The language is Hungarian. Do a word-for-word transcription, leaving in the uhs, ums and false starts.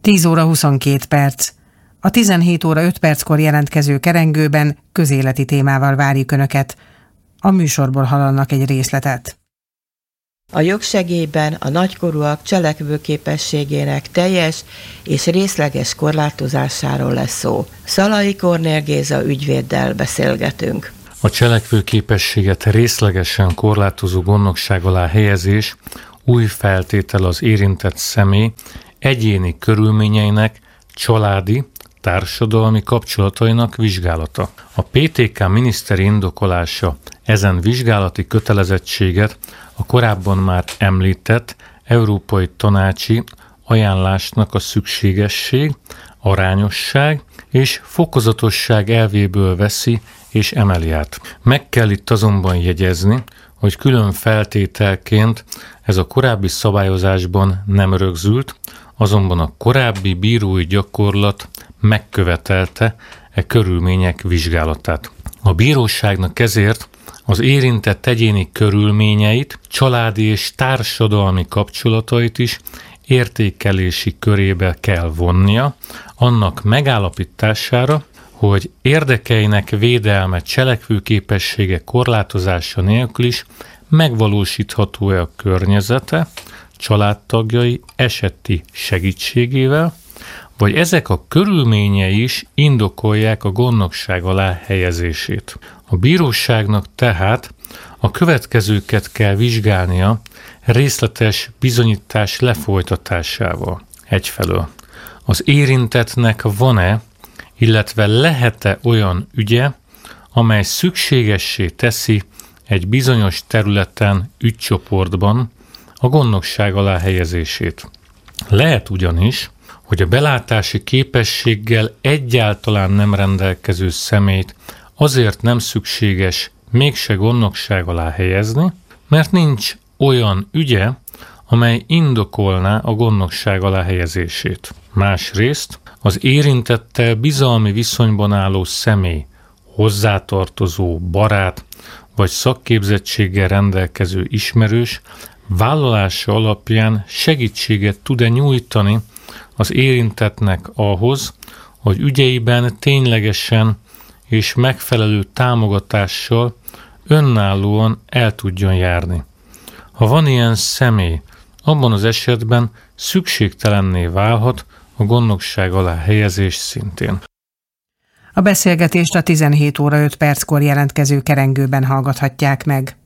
tíz óra huszonkét perc. A tizenhét óra öt perckor jelentkező kerengőben közéleti témával várjuk Önöket. A műsorból hallanak egy részletet. A jogsegélyben a nagykorúak cselekvőképességének teljes és részleges korlátozásáról lesz szó. Szalai Kornél Géza ügyvéddel beszélgetünk. A cselekvőképességet részlegesen korlátozó gondnokság alá helyezés új feltétel az érintett személy egyéni körülményeinek, családi, társadalmi kapcsolatainak vizsgálata. A pé té ká miniszteri indokolása ezen vizsgálati kötelezettséget a korábban már említett Európai Tanácsi ajánlásnak a szükségesség, arányosság és fokozatosság elvéből veszi és emeli át. Meg kell itt azonban jegyezni, hogy külön feltételként ez a korábbi szabályozásban nem rögzült, azonban a korábbi bírói gyakorlat megkövetelte e körülmények vizsgálatát. A bíróságnak ezért az érintett egyéni körülményeit, családi és társadalmi kapcsolatait is értékelési körébe kell vonnia, annak megállapítására, hogy érdekeinek védelme cselekvőképessége korlátozása nélkül is megvalósítható-e a környezete, családtagjai eseti segítségével, vagy ezek a körülményei is indokolják a gondnokság alá helyezését. A bíróságnak tehát a következőket kell vizsgálnia részletes bizonyítás lefolytatásával. Egyfelől az érintettnek van-e, illetve lehet-e olyan ügye, amely szükségessé teszi egy bizonyos területen, ügycsoportban a gondnokság alá helyezését. Lehet ugyanis, hogy a belátási képességgel egyáltalán nem rendelkező személyt azért nem szükséges mégse gondnokság alá helyezni, mert nincs olyan ügye, amely indokolná a gondnokság alá helyezését. Másrészt az érintettel bizalmi viszonyban álló személy, hozzátartozó, barát vagy szakképzettséggel rendelkező ismerős vállalása alapján segítséget tud-e nyújtani az érintettnek ahhoz, hogy ügyeiben ténylegesen és megfelelő támogatással önállóan el tudjon járni. Ha van ilyen személy, abban az esetben szükségtelenné válhat a gondnokság alá helyezés szintén. A beszélgetést a tizenhét óra öt perckor jelentkező kerengőben hallgathatják meg.